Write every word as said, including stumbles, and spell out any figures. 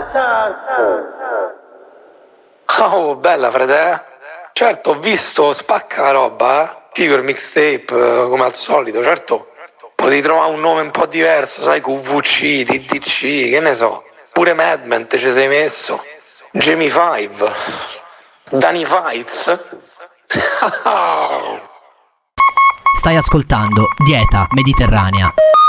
Oh, bella frate. Certo, ho visto, spacca la roba, eh. Figo il mixtape, eh, come al solito, certo. Potevi trovare un nome un po' diverso, sai, Q V C, T D C, che ne so. Pure Madman te ci sei messo. Jamie Five. Danny Fights. Stai ascoltando Dieta Mediterranea.